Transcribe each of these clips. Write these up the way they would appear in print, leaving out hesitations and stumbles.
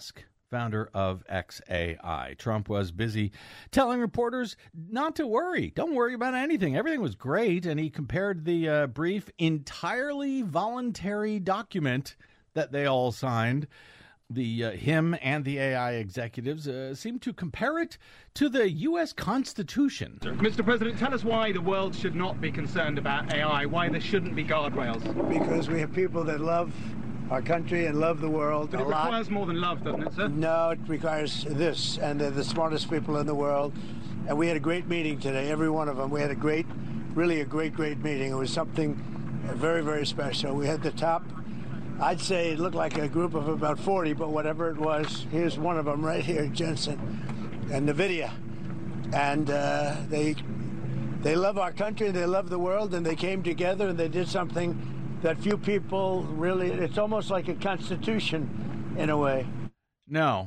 Musk, founder of XAI. Trump was busy telling reporters not to worry. Don't worry about anything. Everything was great. And he compared the brief, entirely voluntary document that they all signed. Him and the AI executives seem to compare it to the U.S. Constitution. Mr. President, tell us why the world should not be concerned about AI, why there shouldn't be guardrails. Because we have people that love our country and love the world but a lot. It requires more than love, doesn't it, sir? No, it requires this, and they're the smartest people in the world. And we had a great meeting today, every one of them. We had a great meeting. It was something very, very special. We had the top, I'd say it looked like a group of about 40, but whatever it was, here's one of them right here, Jensen, and NVIDIA. And they love our country, they love the world, and they came together and they did something that few people really, it's almost like a constitution in a way. No,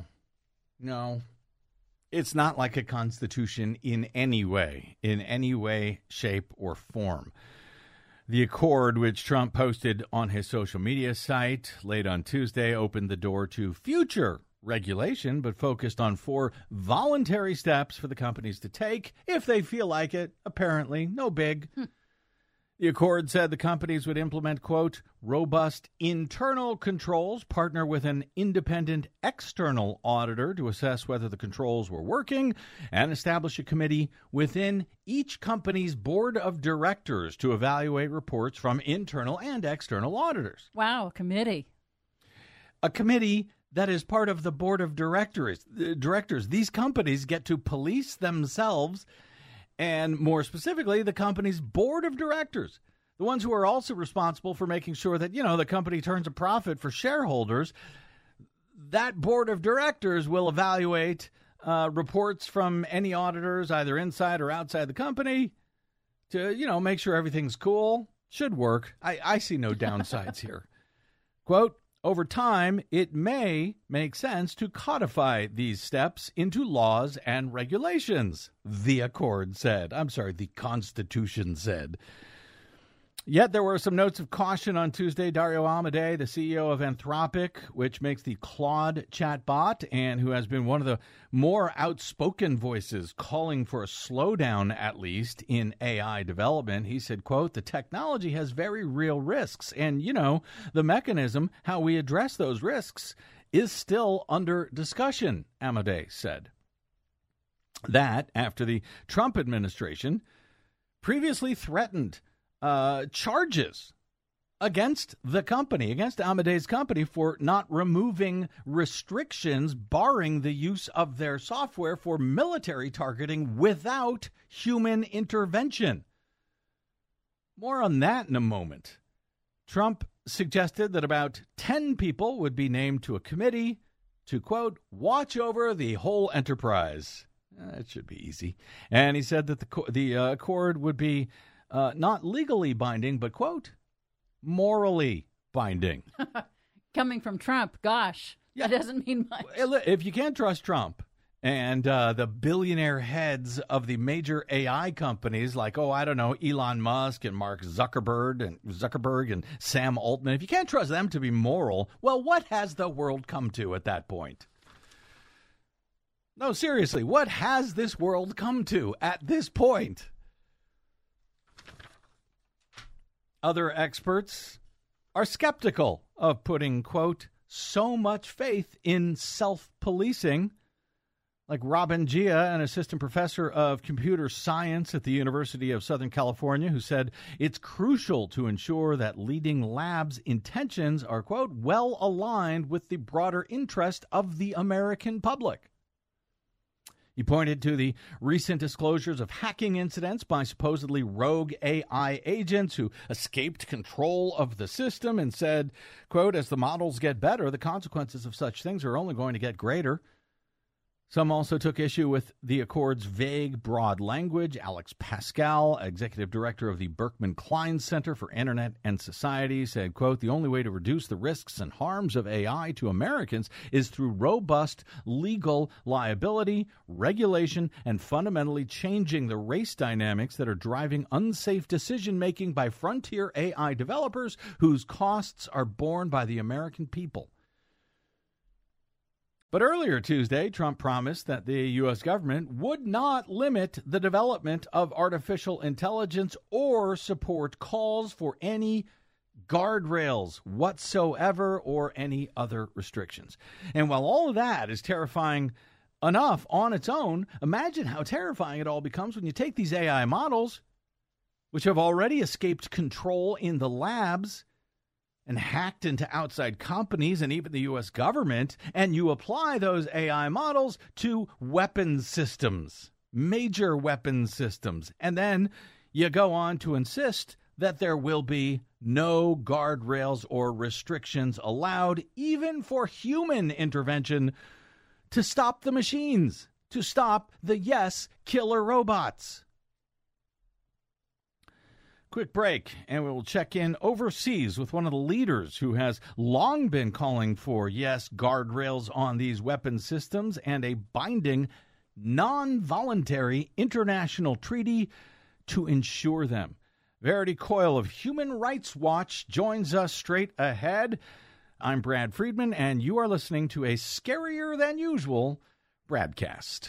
it's not like a constitution in any way, shape, or form. The accord, which Trump posted on his social media site late on Tuesday, opened the door to future regulation, but focused on 4 voluntary steps for the companies to take if they feel like it. Apparently, no big. The accord said the companies would implement, quote, robust internal controls, partner with an independent external auditor to assess whether the controls were working, and establish a committee within each company's board of directors to evaluate reports from internal and external auditors. Wow, a committee. A committee that is part of the board of directors. These companies get to police themselves, and more specifically, the company's board of directors, the ones who are also responsible for making sure that, the company turns a profit for shareholders. That board of directors will evaluate reports from any auditors, either inside or outside the company, to, make sure everything's cool. Should work. I see no downsides here. Quote, over time, it may make sense to codify these steps into laws and regulations, the Constitution said. Yet there were some notes of caution on Tuesday. Dario Amodei, the CEO of Anthropic, which makes the Claude chatbot, and who has been one of the more outspoken voices calling for a slowdown, at least, in AI development. He said, quote, the technology has very real risks. And, the mechanism, how we address those risks, is still under discussion, Amodei said. That after the Trump administration previously threatened charges against the company, against Amodei's company, for not removing restrictions barring the use of their software for military targeting without human intervention. More on that in a moment. Trump suggested that about 10 people would be named to a committee to, quote, watch over the whole enterprise. It should be easy. And he said that the accord would be not legally binding, but, quote, morally binding. Coming from Trump, gosh, that doesn't mean much. If you can't trust Trump and the billionaire heads of the major AI companies like, Elon Musk and Mark Zuckerberg and Sam Altman, if you can't trust them to be moral, well, what has the world come to at that point? No, seriously, what has this world come to at this point? Other experts are skeptical of putting, quote, so much faith in self-policing, like Robin Gia, an assistant professor of computer science at the University of Southern California, who said it's crucial to ensure that leading labs' intentions are, quote, well aligned with the broader interest of the American public. He pointed to the recent disclosures of hacking incidents by supposedly rogue AI agents who escaped control of the system and said, quote, as the models get better, the consequences of such things are only going to get greater. Some also took issue with the accord's vague, broad language. Alex Pascal, executive director of the Berkman Klein Center for Internet and Society, said, quote, the only way to reduce the risks and harms of AI to Americans is through robust legal liability, regulation, and fundamentally changing the race dynamics that are driving unsafe decision-making by frontier AI developers whose costs are borne by the American people. But earlier Tuesday, Trump promised that the U.S. government would not limit the development of artificial intelligence or support calls for any guardrails whatsoever or any other restrictions. And while all of that is terrifying enough on its own, imagine how terrifying it all becomes when you take these AI models, which have already escaped control in the labs and hacked into outside companies and even the U.S. government, and you apply those AI models to weapons systems, major weapons systems. And then you go on to insist that there will be no guardrails or restrictions allowed, even for human intervention, to stop the machines, to stop the, yes, killer robots. Quick break, and we will check in overseas with one of the leaders who has long been calling for, yes, guardrails on these weapon systems and a binding, non-voluntary international treaty to ensure them. Verity Coyle of Human Rights Watch joins us straight ahead. I'm Brad Friedman, and you are listening to a scarier than usual Bradcast.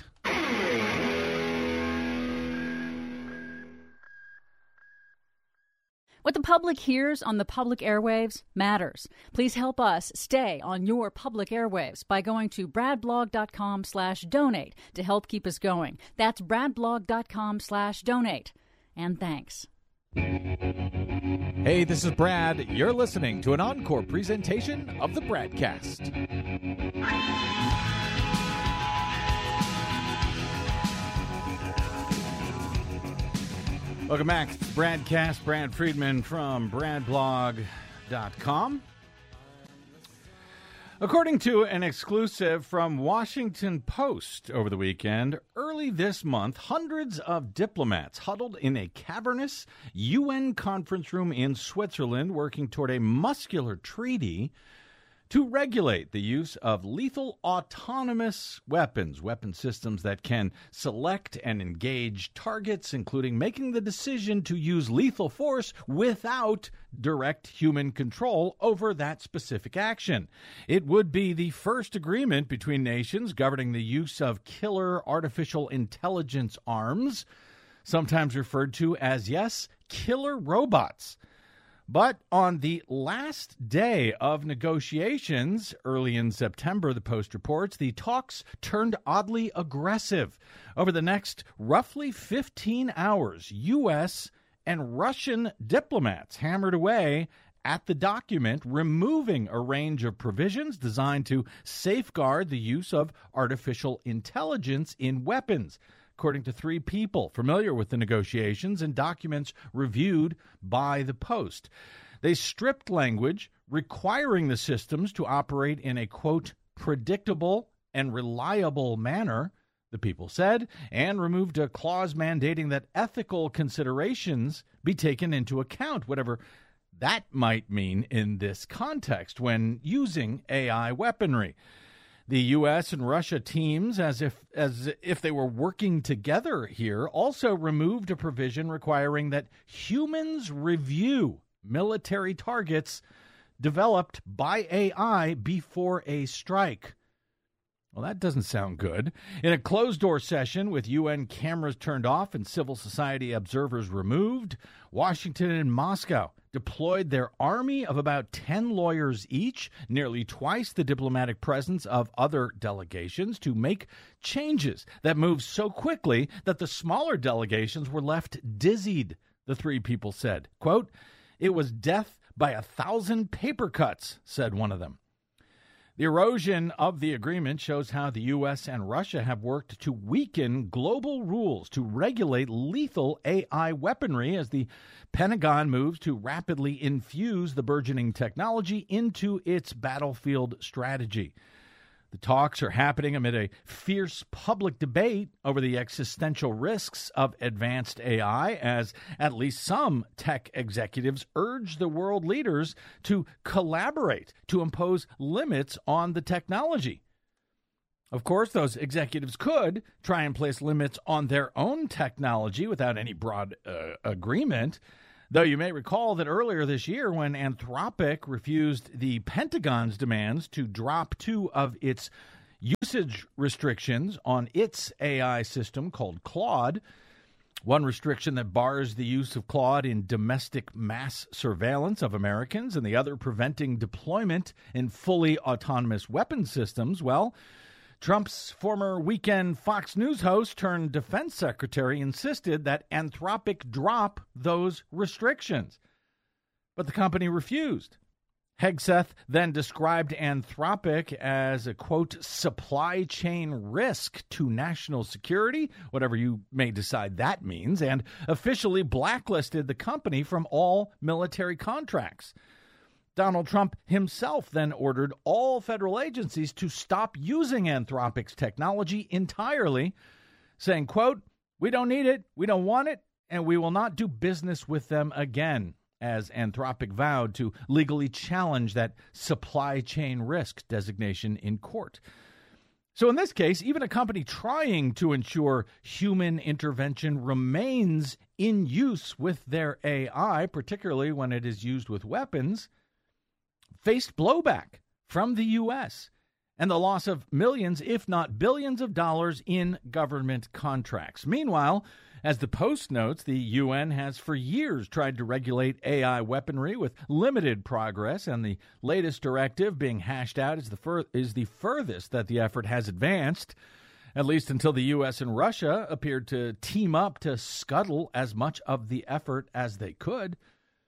What the public hears on the public airwaves matters. Please help us stay on your public airwaves by going to bradblog.com/donate to help keep us going. That's bradblog.com/donate. And thanks. Hey, this is Brad. You're listening to an encore presentation of the Bradcast. Welcome back to the Bradcast. Brad Friedman from bradblog.com. According to an exclusive from Washington Post over the weekend, early this month, hundreds of diplomats huddled in a cavernous UN conference room in Switzerland working toward a muscular treaty to regulate the use of lethal autonomous weapon systems that can select and engage targets, including making the decision to use lethal force without direct human control over that specific action. It would be the first agreement between nations governing the use of killer artificial intelligence arms, sometimes referred to as, yes, killer robots. But on the last day of negotiations, early in September, the Post reports, the talks turned oddly aggressive. Over the next roughly 15 hours, U.S. and Russian diplomats hammered away at the document, removing a range of provisions designed to safeguard the use of artificial intelligence in weapons, according to three people familiar with the negotiations and documents reviewed by the Post. They stripped language requiring the systems to operate in a, quote, predictable and reliable manner, the people said, and removed a clause mandating that ethical considerations be taken into account, whatever that might mean in this context when using AI weaponry. The U.S. and Russia teams, as if they were working together here, also removed a provision requiring that humans review military targets developed by AI before a strike. Well, that doesn't sound good. In a closed-door session with UN cameras turned off and civil society observers removed, Washington and Moscow deployed their army of about 10 lawyers each, nearly twice the diplomatic presence of other delegations, to make changes that moved so quickly that the smaller delegations were left dizzied, the three people said. Quote, "It was death by 1,000 paper cuts," said one of them. The erosion of the agreement shows how the U.S. and Russia have worked to weaken global rules to regulate lethal AI weaponry as the Pentagon moves to rapidly infuse the burgeoning technology into its battlefield strategy. The talks are happening amid a fierce public debate over the existential risks of advanced AI, as at least some tech executives urge the world leaders to collaborate to impose limits on the technology. Of course, those executives could try and place limits on their own technology without any broad agreement. Though you may recall that earlier this year, when Anthropic refused the Pentagon's demands to drop two of its usage restrictions on its AI system called Claude. One restriction that bars the use of Claude in domestic mass surveillance of Americans, and the other preventing deployment in fully autonomous weapon systems. Well, Trump's former weekend Fox News host turned defense secretary insisted that Anthropic drop those restrictions. But the company refused. Hegseth then described Anthropic as a, quote, supply chain risk to national security, whatever you may decide that means, and officially blacklisted the company from all military contracts. Donald Trump himself then ordered all federal agencies to stop using Anthropic's technology entirely, saying, quote, we don't need it, we don't want it, and we will not do business with them again, as Anthropic vowed to legally challenge that supply chain risk designation in court. So in this case, even a company trying to ensure human intervention remains in use with their AI, particularly when it is used with weapons, faced blowback from the U.S. and the loss of millions, if not billions of dollars in government contracts. Meanwhile, as the Post notes, the UN has for years tried to regulate AI weaponry with limited progress, and the latest directive being hashed out is the furthest that the effort has advanced, at least until the U.S. and Russia appeared to team up to scuttle as much of the effort as they could.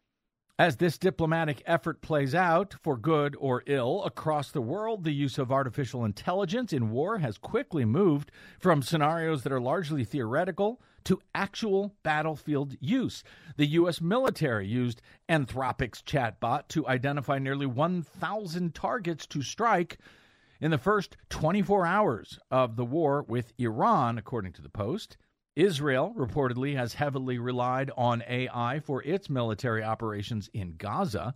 As this diplomatic effort plays out, for good or ill, across the world, the use of artificial intelligence in war has quickly moved from scenarios that are largely theoretical to actual battlefield use. The U.S. military used Anthropic's chatbot to identify nearly 1,000 targets to strike in the first 24 hours of the war with Iran, according to the Post. Israel reportedly has heavily relied on AI for its military operations in Gaza.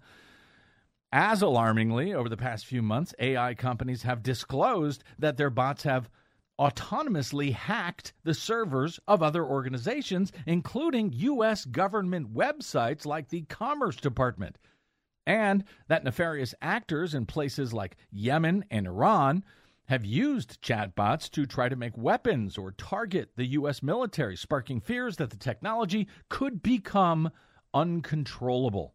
As alarmingly, over the past few months, AI companies have disclosed that their bots have autonomously hacked the servers of other organizations, including U.S. government websites like the Commerce Department, and that nefarious actors in places like Yemen and Iran have used chatbots to try to make weapons or target the U.S. military, sparking fears that the technology could become uncontrollable.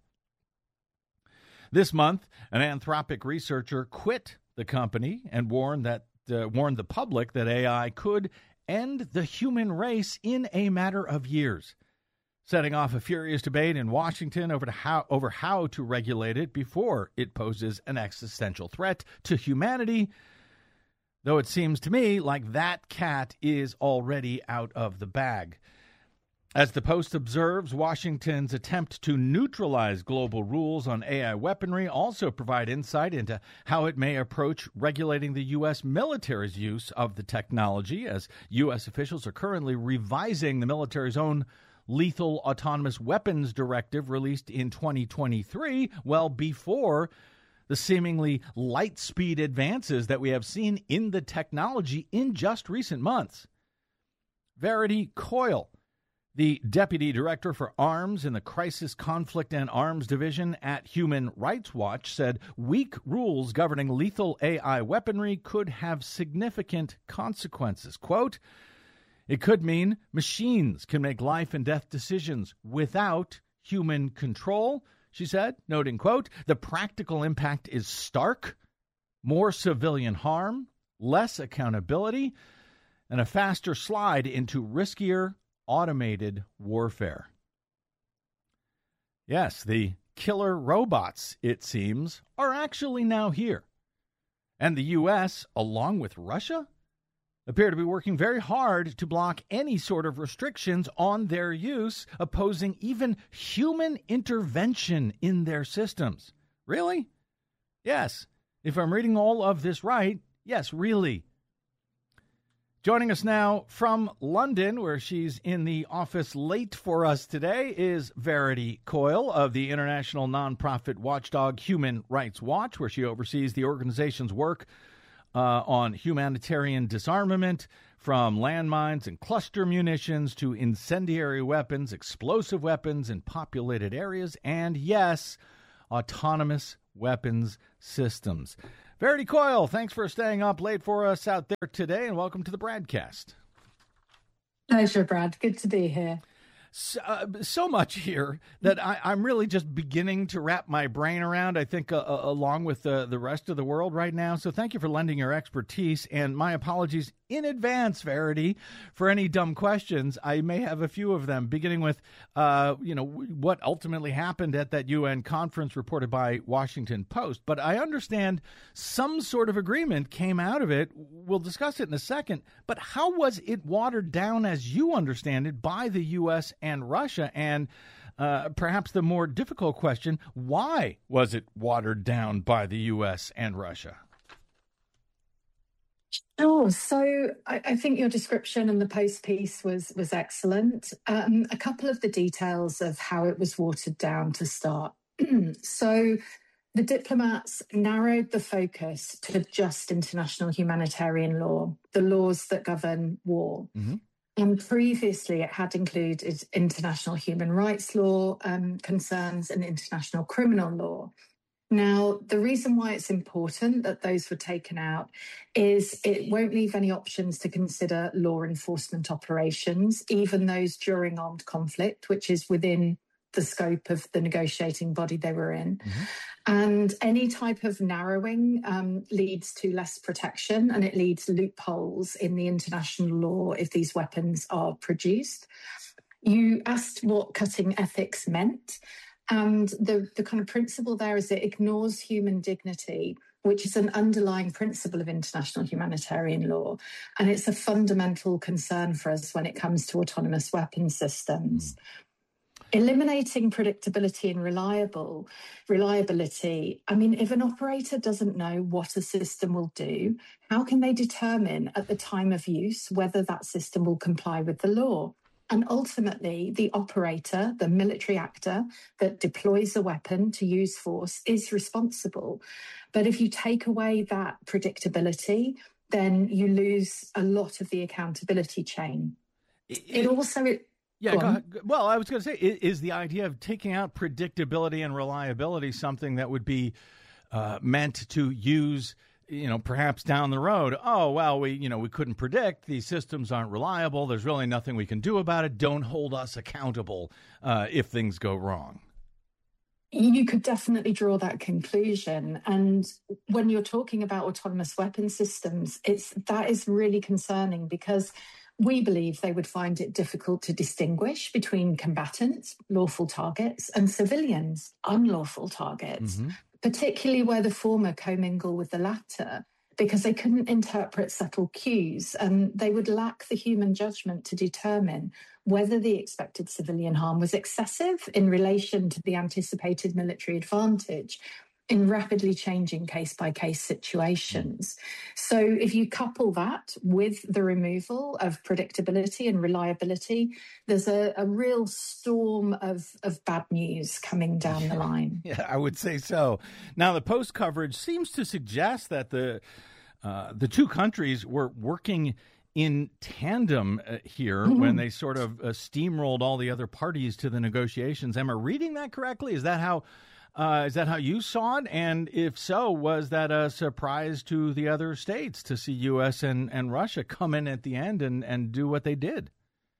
This month, an Anthropic researcher quit the company and warned the public that AI could end the human race in a matter of years, setting off a furious debate in Washington over how to regulate it before it poses an existential threat to humanity, though it seems to me like that cat is already out of the bag. As the Post observes, Washington's attempt to neutralize global rules on AI weaponry also provide insight into how it may approach regulating the U.S. military's use of the technology, as U.S. officials are currently revising the military's own Lethal Autonomous Weapons Directive released in 2023, well before the seemingly light-speed advances that we have seen in the technology in just recent months. Verity Coyle, the Deputy Director for Arms in the Crisis, Conflict, and Arms Division at Human Rights Watch, said weak rules governing lethal AI weaponry could have significant consequences. Quote, it could mean machines can make life and death decisions without human control, she said, noting, quote, the practical impact is stark, more civilian harm, less accountability, and a faster slide into riskier automated warfare. Yes, the killer robots, it seems, are actually now here. And the U.S., along with Russia, appear to be working very hard to block any sort of restrictions on their use, opposing even human intervention in their systems. Really? Yes. If I'm reading all of this right, yes, really. Joining us now from London, where she's in the office late for us today, is Verity Coyle of the international nonprofit watchdog Human Rights Watch, where she oversees the organization's work on humanitarian disarmament, from landmines and cluster munitions to incendiary weapons, explosive weapons in populated areas, and, yes, autonomous weapons systems. Verity Coyle, thanks for staying up late for us out there today, and welcome to the BradCast. Pleasure, Brad. Good to be here. So much here that I'm really just beginning to wrap my brain around, I think, along with the rest of the world right now. So thank you for lending your expertise, and my apologies in advance, Verity, for any dumb questions. I may have a few of them, beginning with, what ultimately happened at that UN conference reported by Washington Post. But I understand some sort of agreement came out of it. We'll discuss it in a second. But how was it watered down, as you understand it, by the U.S. and Russia? And perhaps the more difficult question, why was it watered down by the U.S. and Russia? Sure. So I think your description and the Post piece was excellent. A couple of the details of how it was watered down to start. So the diplomats narrowed the focus to just international humanitarian law, the laws that govern war. Mm-hmm. And previously, it had included international human rights law concerns and international criminal law. Now, the reason why it's important that those were taken out is it won't leave any options to consider law enforcement operations, even those during armed conflict, which is within the scope of the negotiating body they were in. Mm-hmm. And any type of narrowing leads to less protection, and it leads loopholes in the international law if these weapons are produced. You asked what cutting ethics meant. And the kind of principle there is it ignores human dignity, which is an underlying principle of international humanitarian law. And it's a fundamental concern for us when it comes to autonomous weapon systems. Eliminating predictability and reliability. I mean, if an operator doesn't know what a system will do, how can they determine at the time of use whether that system will comply with the law? And ultimately, the operator, the military actor that deploys a weapon to use force is responsible. But if you take away that predictability, then you lose a lot of the accountability chain. It also... Yeah, go ahead. Well, I was going to say, is the idea of taking out predictability and reliability something that would be meant to use, perhaps down the road? Oh, well, we couldn't predict. These systems aren't reliable. There's really nothing we can do about it. Don't hold us accountable if things go wrong. You could definitely draw that conclusion. And when you're talking about autonomous weapon systems, that is really concerning because we believe they would find it difficult to distinguish between combatants, lawful targets, and civilians, unlawful targets, particularly where the former commingle with the latter, because they couldn't interpret subtle cues and they would lack the human judgment to determine whether the expected civilian harm was excessive in relation to the anticipated military advantage in rapidly changing case-by-case situations. So if you couple that with the removal of predictability and reliability, there's a real storm of bad news coming down the line. Yeah, I would say so. Now, the Post coverage seems to suggest that the two countries were working in tandem here when they sort of steamrolled all the other parties to the negotiations. Am I reading that correctly? Is that how you saw it? And if so, was that a surprise to the other states to see U.S. and Russia come in at the end and do what they did?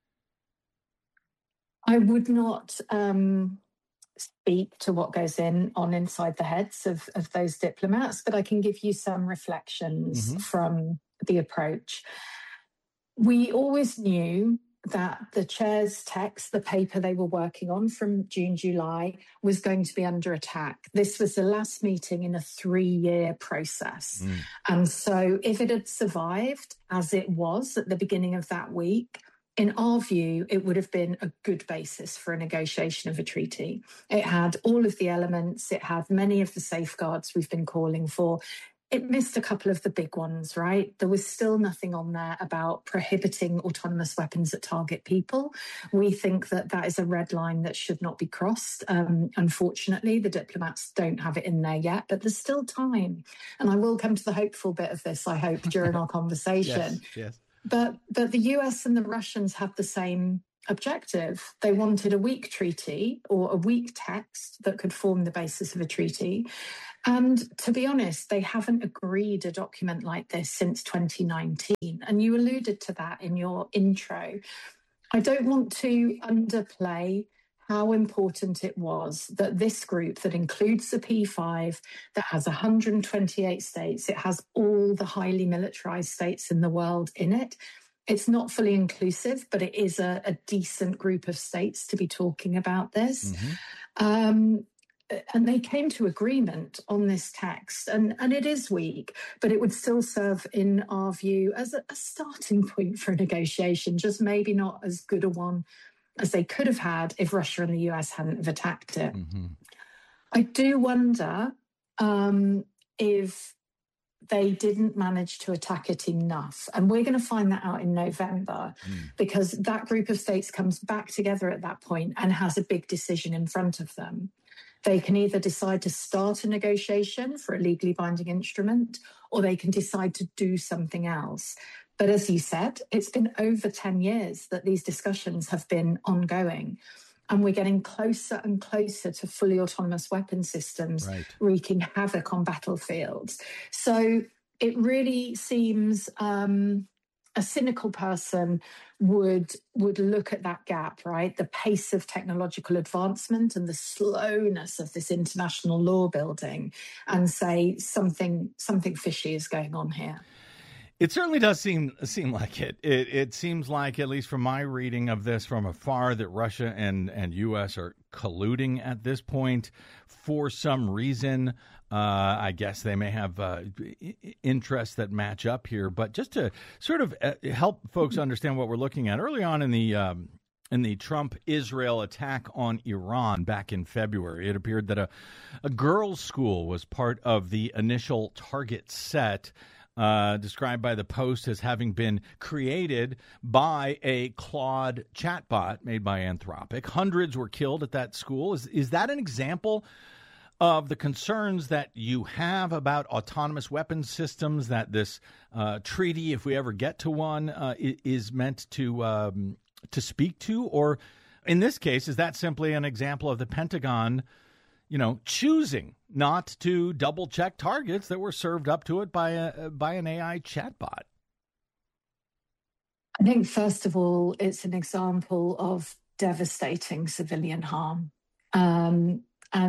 I would not speak to what goes on inside the heads of those diplomats, but I can give you some reflections from the approach. We always knew that the chair's text, the paper they were working on from June, July, was going to be under attack. This was the last meeting in a 3-year process. And so if it had survived as it was at the beginning of that week, in our view, it would have been a good basis for a negotiation of a treaty. It had all of the elements. It had many of the safeguards we've been calling for. It missed a couple of the big ones, right? There was still nothing on there about prohibiting autonomous weapons that target people. We think that is a red line that should not be crossed. Unfortunately, the diplomats don't have it in there yet, but there's still time. And I will come to the hopeful bit of this, I hope, during our conversation. Yes. But the US and the Russians have the same objective. They wanted a weak treaty or a weak text that could form the basis of a treaty. And to be honest, they haven't agreed a document like this since 2019. And you alluded to that in your intro. I don't want to underplay how important it was that this group that includes the P5, that has 128 states, it has all the highly militarized states in the world in it. It's not fully inclusive, but it is a decent group of states to be talking about this. And they came to agreement on this text, and it is weak, but it would still serve, in our view, as a starting point for a negotiation, just maybe not as good a one as they could have had if Russia and the US hadn't have attacked it. I do wonder if they didn't manage to attack it enough. And we're going to find that out in November, because that group of states comes back together at that point and has a big decision in front of them. They can either decide to start a negotiation for a legally binding instrument, or they can decide to do something else. But as you said, it's been over 10 years that these discussions have been ongoing. And we're getting closer and closer to fully autonomous weapon systems wreaking havoc on battlefields. So it really seems a cynical person would look at that gap, right? The pace of technological advancement and the slowness of this international law building, and say something fishy is going on here. It certainly does seem like it. It seems like, at least from my reading of this from afar, that Russia and U.S. are colluding at this point for some reason. I guess they may have interests that match up here. But just to sort of help folks understand what we're looking at, early on in the Trump-Israel attack on Iran back in February, it appeared that a girls' school was part of the initial target set, described by the Post as having been created by a Claude chatbot made by Anthropic. Hundreds were killed at that school. Is that an example of the concerns that you have about autonomous weapons systems that this treaty, if we ever get to one, is meant to speak to? Or in this case, is that simply an example of the Pentagon, choosing not to double check targets that were served up to it by an AI chatbot? I think, first of all, it's an example of devastating civilian harm. And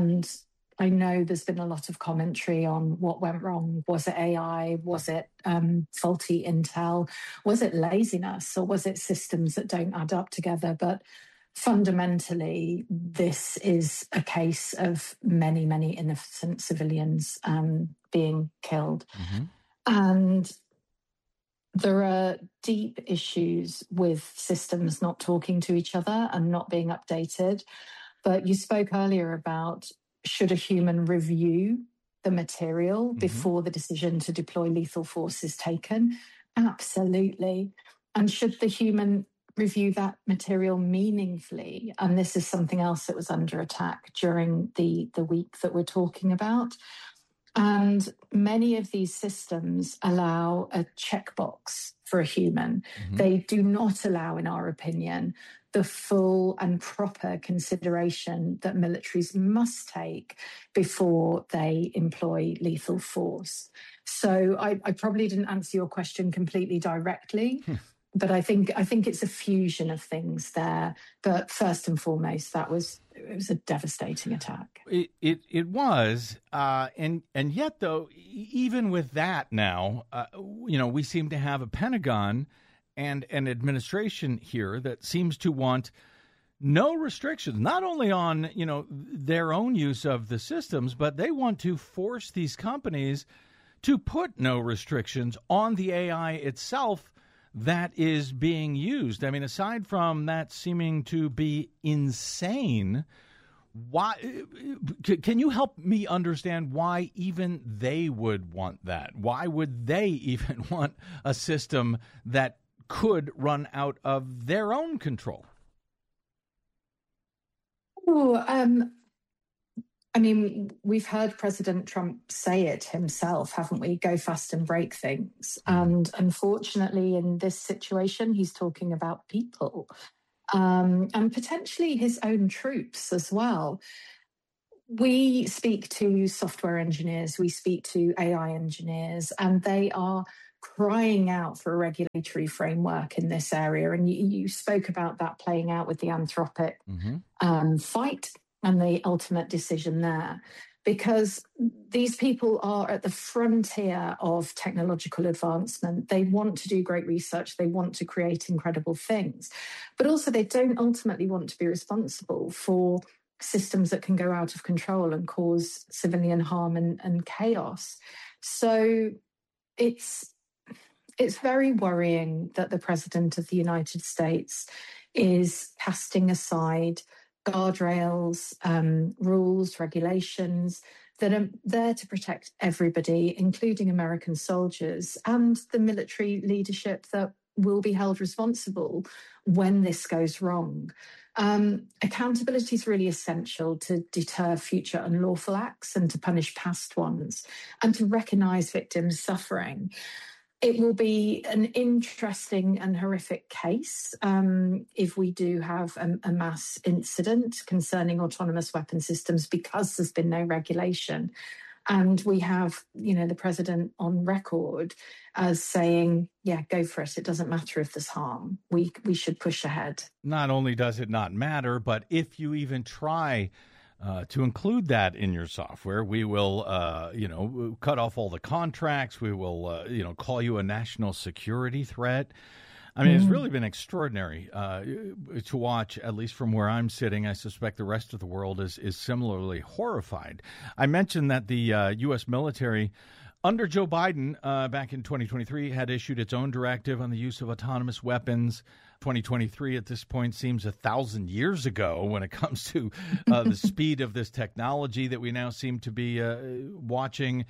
I know there's been a lot of commentary on what went wrong. Was it AI? Was it faulty intel? Was it laziness? Or was it systems that don't add up together? But fundamentally, this is a case of many, many innocent civilians being killed. And there are deep issues with systems not talking to each other and not being updated. But you spoke earlier about, should a human review the material before the decision to deploy lethal force is taken? Absolutely. And should the human review that material meaningfully? And this is something else that was under attack during the week that we're talking about. And many of these systems allow a checkbox for a human. They do not allow, in our opinion, the full and proper consideration that militaries must take before they employ lethal force. So I probably didn't answer your question completely directly, but I think it's a fusion of things there. But first and foremost, it was a devastating attack. It was, and yet, though, even with that now, we seem to have a Pentagon and an administration here that seems to want no restrictions, not only on, their own use of the systems, but they want to force these companies to put no restrictions on the AI itself that is being used. I mean, aside from that seeming to be insane, why can you help me understand why even they would want that? Why would they even want a system that could run out of their own control? I mean, we've heard President Trump say it himself, haven't we? Go fast and break things. And unfortunately, in this situation, he's talking about people and potentially his own troops as well. we speak to software engineers, we speak to AI engineers, and they are crying out for a regulatory framework in this area. And you spoke about that playing out with the Anthropic fight and the ultimate decision there, because these people are at the frontier of technological advancement. They want to do great research. They want to create incredible things, but also they don't ultimately want to be responsible for systems that can go out of control and cause civilian harm and chaos. So it's very worrying that the President of the United States is casting aside guardrails, rules, regulations that are there to protect everybody, including American soldiers and the military leadership that will be held responsible when this goes wrong. Accountability is really essential to deter future unlawful acts and to punish past ones and to recognise victims' suffering. It will be an interesting and horrific case if we do have a mass incident concerning autonomous weapon systems because there's been no regulation. And we have, the president on record as saying, yeah, go for it. It doesn't matter if there's harm. We should push ahead. Not only does it not matter, but if you even try to include that in your software, we will, cut off all the contracts. We will, call you a national security threat. I mean, it's really been extraordinary to watch, at least from where I'm sitting. I suspect the rest of the world is similarly horrified. I mentioned that the U.S. military, under Joe Biden back in 2023, had issued its own directive on the use of autonomous weapons. 2023 at this point seems 1,000 years ago when it comes to the speed of this technology that we now seem to be watching,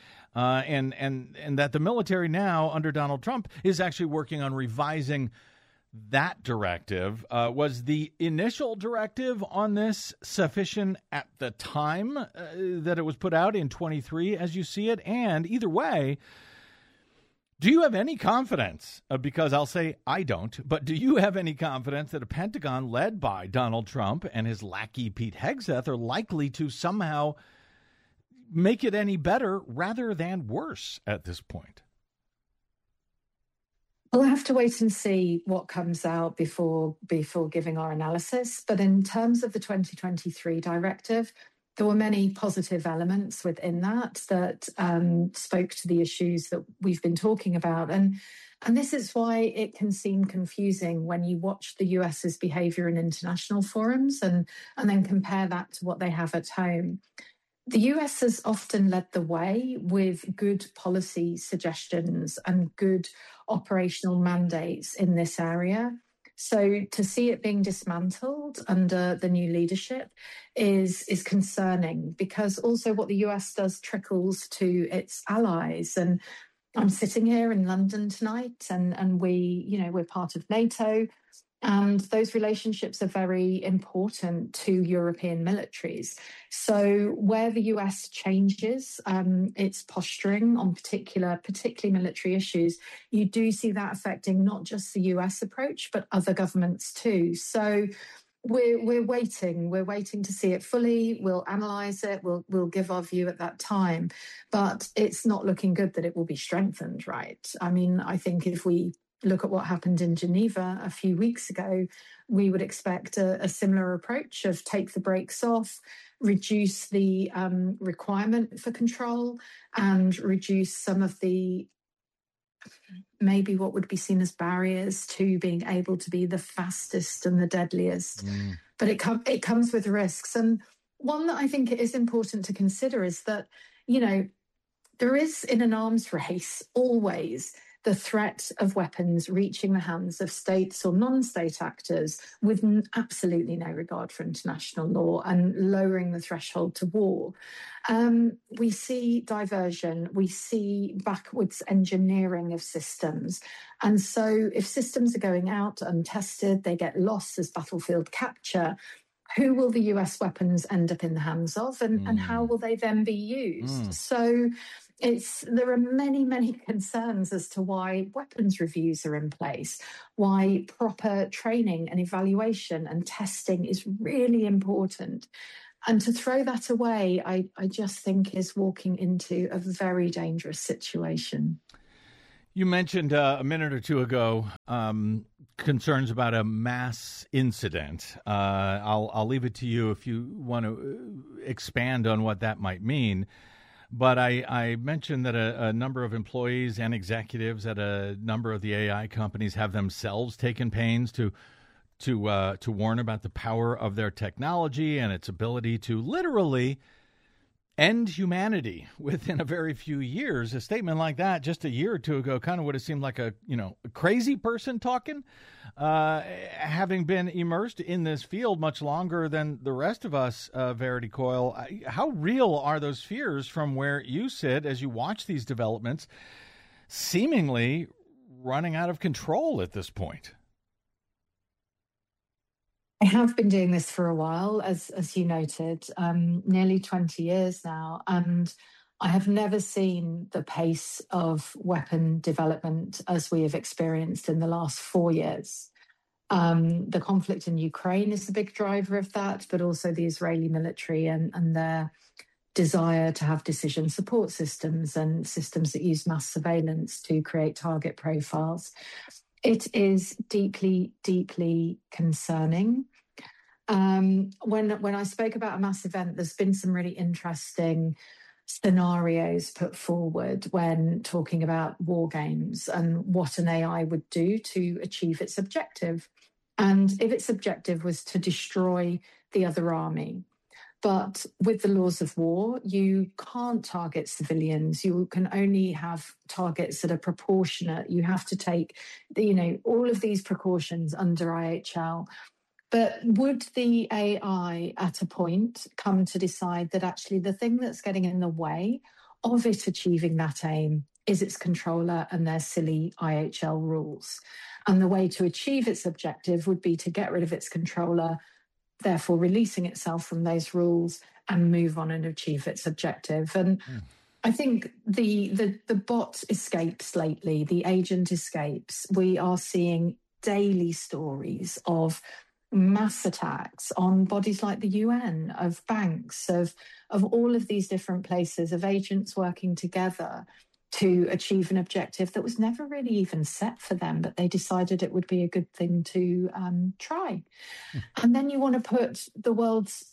and that the military now under Donald Trump is actually working on revising that directive. Was the initial directive on this sufficient at the time that it was put out in 23 as you see it? And either way, do you have any confidence, because I'll say I don't, but do you have any confidence that a Pentagon led by Donald Trump and his lackey Pete Hegseth are likely to somehow make it any better rather than worse at this point? We'll have to wait and see what comes out before giving our analysis. But in terms of the 2023 directive, there were many positive elements within that spoke to the issues that we've been talking about. And this is why it can seem confusing when you watch the US's behavior in international forums and then compare that to what they have at home. The US has often led the way with good policy suggestions and good operational mandates in this area. So to see it being dismantled under the new leadership is concerning, because also what the US does trickles to its allies. And I'm sitting here in London tonight, and we're part of NATO. And those relationships are very important to European militaries. So where the US changes its posturing on particularly military issues, you do see that affecting not just the US approach, but other governments too. So we're waiting. We're waiting to see it fully. We'll analyse it. We'll give our view at that time. But it's not looking good that it will be strengthened, right? I mean, I think if we look at what happened in Geneva a few weeks ago, we would expect a similar approach of take the brakes off, reduce the requirement for control, and reduce some of the maybe what would be seen as barriers to being able to be the fastest and the deadliest. But it comes with risks. And one that I think it is important to consider is that, there is in an arms race always the threat of weapons reaching the hands of states or non-state actors with absolutely no regard for international law and lowering the threshold to war. We see diversion, we see backwards engineering of systems. And so if systems are going out untested, they get lost as battlefield capture. Who will the US weapons end up in the hands of, and how will they then be used? So there are many, many concerns as to why weapons reviews are in place, why proper training and evaluation and testing is really important. And to throw that away, I just think is walking into a very dangerous situation. You mentioned a minute or two ago concerns about a mass incident. I'll leave it to you if you want to expand on what that might mean. But I mentioned that a number of employees and executives at a number of the AI companies have themselves taken pains to warn about the power of their technology and its ability to literally end humanity within a very few years. A statement like that just a year or two ago kind of would have seemed like a crazy person talking. Having been immersed in this field much longer than the rest of us, Verity Coyle, how real are those fears from where you sit as you watch these developments seemingly running out of control at this point? I have been doing this for a while, as you noted, nearly 20 years now, and I have never seen the pace of weapon development as we have experienced in the last 4 years. The conflict in Ukraine is the big driver of that, but also the Israeli military and their desire to have decision support systems and systems that use mass surveillance to create target profiles. It is deeply, deeply concerning. When I spoke about a mass event, there's been some really interesting scenarios put forward when talking about war games and what an AI would do to achieve its objective. And if its objective was to destroy the other army. But with the laws of war, you can't target civilians. You can only have targets that are proportionate. You have to take, all of these precautions under IHL. But would the AI at a point come to decide that actually the thing that's getting in the way of it achieving that aim is its controller and their silly IHL rules? And the way to achieve its objective would be to get rid of its controller, therefore releasing itself from those rules and move on and achieve its objective. And I think the bot escapes lately, the agent escapes. We are seeing daily stories of mass attacks on bodies like the UN, of banks, of all of these different places, of agents working together to achieve an objective that was never really even set for them, but they decided it would be a good thing to try. And then you want to put the world's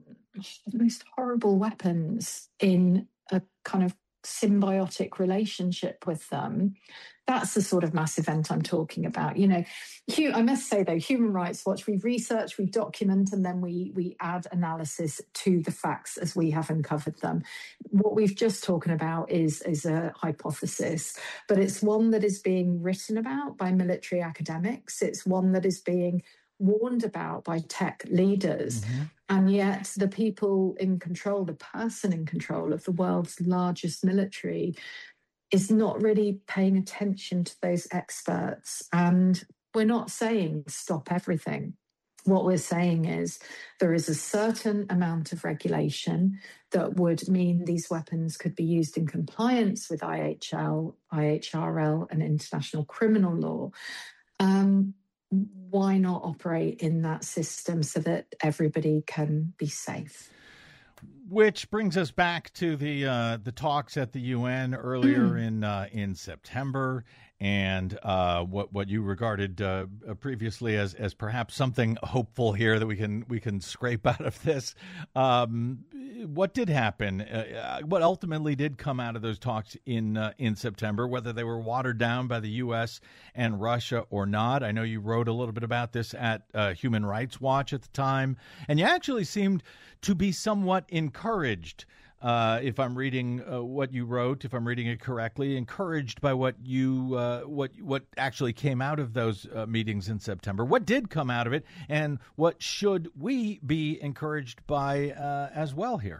most horrible weapons in a kind of symbiotic relationship with them. That's the sort of mass event I'm talking about. I must say, though, Human Rights Watch, we research, we document, and then we add analysis to the facts as we have uncovered them. What we've just talking about is a hypothesis, but it's one that is being written about by military academics. It's one that is being warned about by tech leaders. Mm-hmm. And yet the people in control, the person in control of the world's largest military, is not really paying attention to those experts. And we're not saying stop everything. What we're saying is there is a certain amount of regulation that would mean these weapons could be used in compliance with IHL, IHRL, and international criminal law. Why not operate in that system so that everybody can be safe? Which brings us back to the talks at the UN earlier in September, and what you regarded previously as perhaps something hopeful here that we can scrape out of this. What did happen? What ultimately did come out of those talks in September? Whether they were watered down by the U.S. and Russia or not? I know you wrote a little bit about this at Human Rights Watch at the time, and you actually seemed to be somewhat encouraged. If I'm reading what you wrote, if I'm reading it correctly, encouraged by what actually came out of those meetings in September. What did come out of it, and what should we be encouraged by as well here?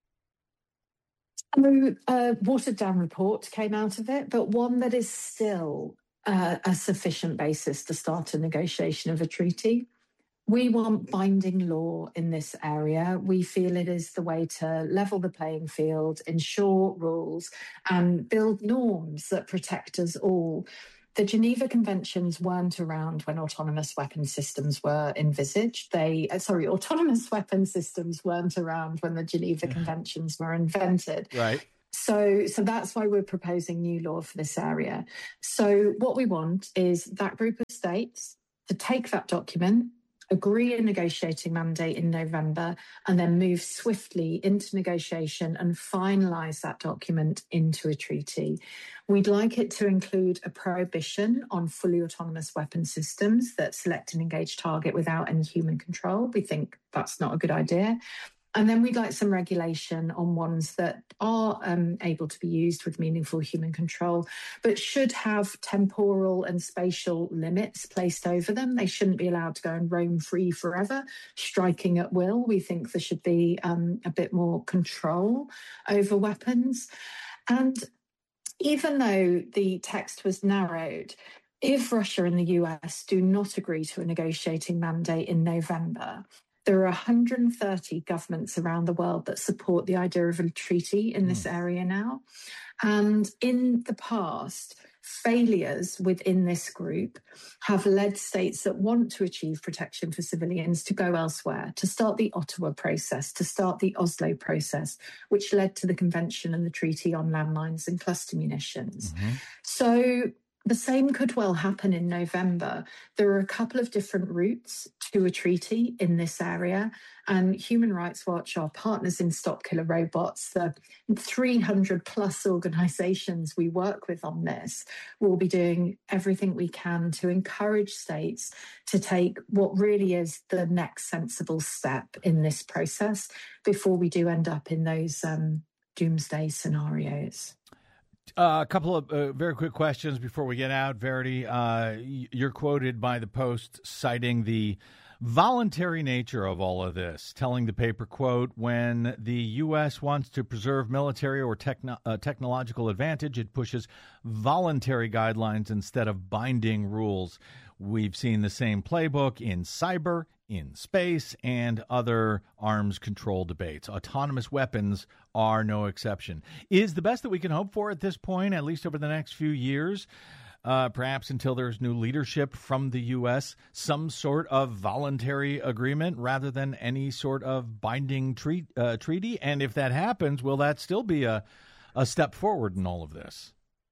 A watered down report came out of it, but one that is still a sufficient basis to start a negotiation of a treaty. We want binding law in this area. We feel it is the way to level the playing field, ensure rules, and build norms that protect us all. the Geneva Conventions weren't around when autonomous weapon systems were envisaged. Autonomous weapon systems weren't around when the Geneva Conventions were invented. Right. So that's why we're proposing new law for this area. So what we want is that group of states to take that document, agree a negotiating mandate in November, and then move swiftly into negotiation and finalise that document into a treaty. We'd like it to include a prohibition on fully autonomous weapon systems that select and engage target without any human control. We think that's not a good idea. And then we'd like some regulation on ones that are able to be used with meaningful human control, but should have temporal and spatial limits placed over them. They shouldn't be allowed to go and roam free forever, striking at will. We think there should be a bit more control over weapons. And even though the text was narrowed, if Russia and the US do not agree to a negotiating mandate in November, there are 130 governments around the world that support the idea of a treaty in this area now. And in the past, failures within this group have led states that want to achieve protection for civilians to go elsewhere, to start the Ottawa process, to start the Oslo process, which led to the Convention and the Treaty on Landmines and Cluster Munitions. So the same could well happen in November. There are a couple of different routes to a treaty in this area, and Human Rights Watch, our partners in Stop Killer Robots, the 300 plus organisations we work with on this, will be doing everything we can to encourage states to take what really is the next sensible step in this process before we do end up in those doomsday scenarios. A couple of very quick questions before we get out. Verity, you're quoted by the Post citing the voluntary nature of all of this, telling the paper, quote, when the U.S. wants to preserve military or technological advantage, it pushes voluntary guidelines instead of binding rules. We've seen the same playbook in cyber, in space, and other arms control debates. Autonomous weapons are no exception. Is the best that we can hope for at this point, at least over the next few years, perhaps until there's new leadership from the U.S., some sort of voluntary agreement rather than any sort of binding treaty? And if that happens, will that still be a step forward in all of this?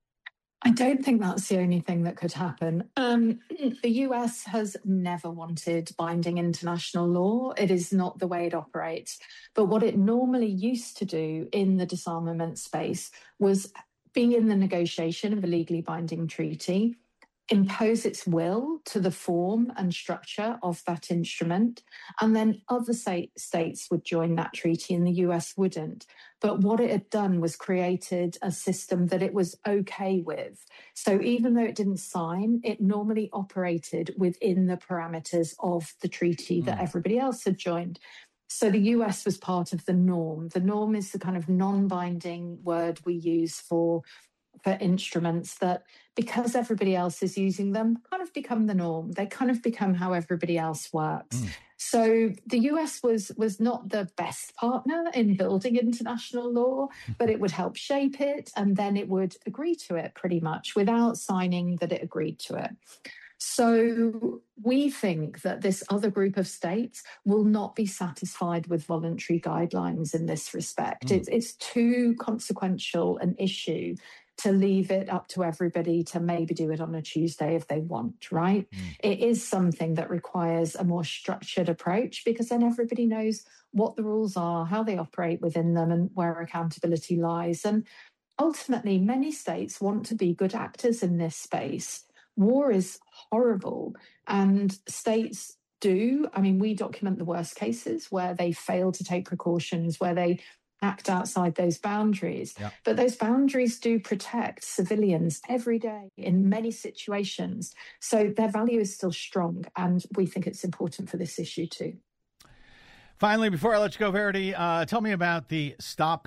I don't think that's the only thing that could happen. The US has never wanted binding international law. It is not the way it operates. But what it normally used to do in the disarmament space was be in the negotiation of a legally binding treaty, impose its will to the form and structure of that instrument, and then other states would join that treaty and the US wouldn't. But what it had done was created a system that it was okay with. So even though it didn't sign, it normally operated within the parameters of the treaty that everybody else had joined. So the US was part of the norm. The norm is the kind of non-binding word we use for instruments that, because everybody else is using them, kind of become the norm. They kind of become how everybody else works. So the US was not the best partner in building international law, but it would help shape it, and then it would agree to it pretty much without signing that it agreed to it. So we think that this other group of states will not be satisfied with voluntary guidelines in this respect. It's too consequential an issue to leave it up to everybody to maybe do it on a Tuesday if they want, right? It is something that requires a more structured approach, because then everybody knows what the rules are, how they operate within them, and where accountability lies. And ultimately, many states want to be good actors in this space. War is horrible, and states do. I mean, we document the worst cases where they fail to take precautions, where they act outside those boundaries. Yep. But those boundaries do protect civilians every day in many situations. So their value is still strong, and we think it's important for this issue too. Finally, before I let you go, Verity, tell me about the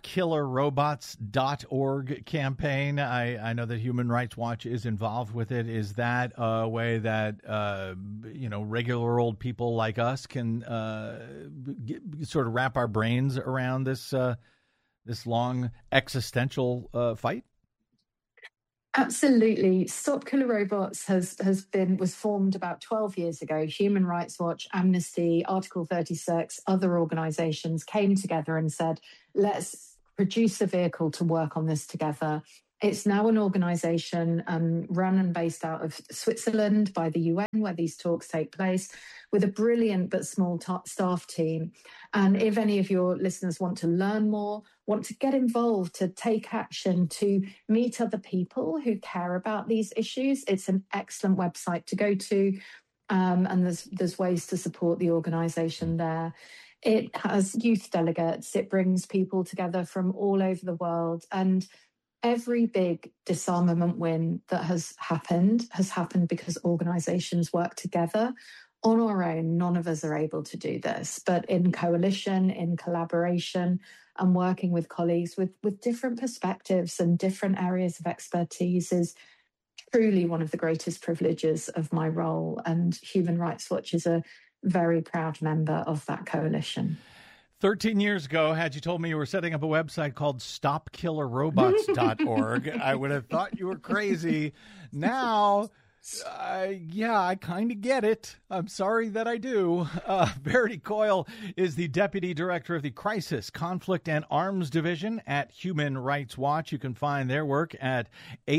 StopKillerRobots.org campaign. I know that Human Rights Watch is involved with it. Is that a way that, regular old people like us can sort of wrap our brains around this long existential fight? Absolutely. Stop Killer Robots was formed about 12 years ago. Human Rights Watch, Amnesty, Article 36, other organizations came together and said, let's produce a vehicle to work on this together. It's now an organization run and based out of Switzerland by the UN, where these talks take place, with a brilliant but small staff team. And if any of your listeners want to learn more, want to get involved, to take action, to meet other people who care about these issues, it's an excellent website to go to. And there's ways to support the organization there. It has youth delegates. It brings people together from all over the world. And every big disarmament win that has happened because organizations work together. On our own, none of us are able to do this, but in coalition, in collaboration, and working with colleagues with different perspectives and different areas of expertise is truly one of the greatest privileges of my role. And Human Rights Watch is a very proud member of that coalition. 13 years ago, had you told me you were setting up a website called stopkillerrobots.org, I would have thought you were crazy. Now, I kind of get it. I'm sorry that I do. Verity Coyle is the Deputy Director of the Crisis, Conflict, and Arms Division at Human Rights Watch. You can find their work at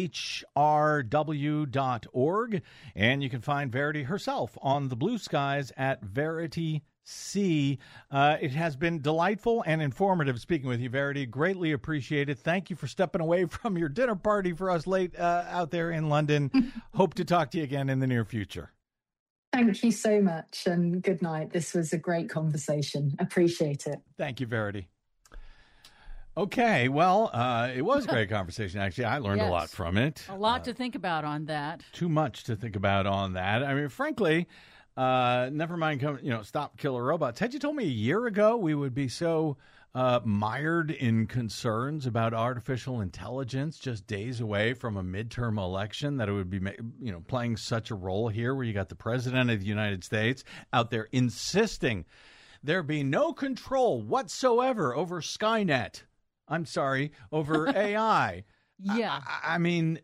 hrw.org, and you can find Verity herself on the blue skies at Verity C. It has been delightful and informative speaking with you, Verity. Greatly appreciated. Thank you for stepping away from your dinner party for us late out there in London. Hope to talk to you again in the near future. Thank you so much, and good night. This was a great conversation. Appreciate it. Thank you, Verity. Okay, well, it was a great conversation, actually. I learned a lot from it. A lot to think about on that. Too much to think about on that. I mean, frankly... never mind, stop killer robots. Had you told me a year ago we would be so mired in concerns about artificial intelligence just days away from a midterm election, that it would be, playing such a role here where you got the president of the United States out there insisting there be no control whatsoever over Skynet. I'm sorry, over AI. Yeah. I mean,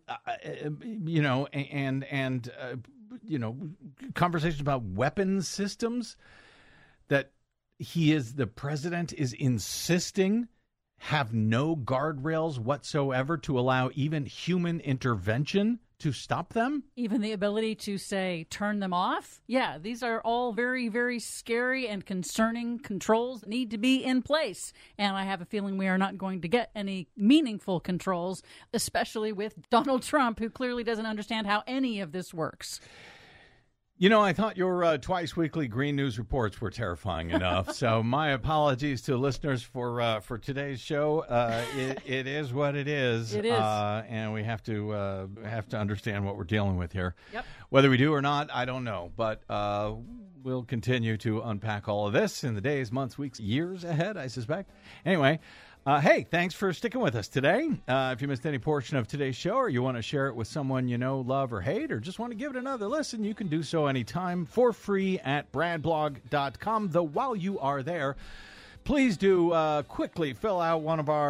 conversations about weapons systems that the president is insisting have no guardrails whatsoever to allow even human intervention to stop them. Even the ability to, say, turn them off. Yeah, these are all very, very scary and concerning controls that need to be in place. And I have a feeling we are not going to get any meaningful controls, especially with Donald Trump, who clearly doesn't understand how any of this works. I thought your twice weekly Green News reports were terrifying enough. So my apologies to listeners for today's show. It is what it is. It is, and we have to understand what we're dealing with here. Yep. Whether we do or not, I don't know. But we'll continue to unpack all of this in the days, months, weeks, years ahead, I suspect. Anyway. Hey, thanks for sticking with us today. If you missed any portion of today's show, or you want to share it with someone you know, love, or hate, or just want to give it another listen, you can do so anytime for free at bradblog.com. Though while you are there, please do quickly fill out one of our